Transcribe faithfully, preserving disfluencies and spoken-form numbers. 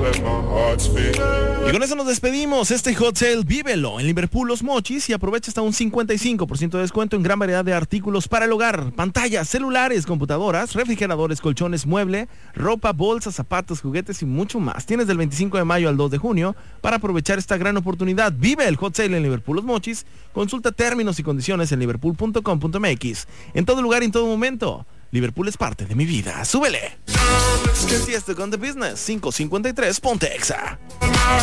Y con eso nos despedimos. Este hot sale vívelo en Liverpool Los Mochis y aprovecha hasta un cincuenta y cinco por ciento de descuento en gran variedad de artículos para el hogar: pantallas, celulares, computadoras, refrigeradores, colchones, mueble, ropa, bolsas, zapatos, juguetes y mucho más. Tienes del veinticinco de mayo al dos de junio para aprovechar esta gran oportunidad. Vive el hot sale en Liverpool Los Mochis. Consulta términos y condiciones en liverpool punto com punto m x. En todo lugar y en todo momento, Liverpool es parte de mi vida. ¡Súbele! ¿Qué es esto con The Business? cinco cincuenta y tres, ponte Exa.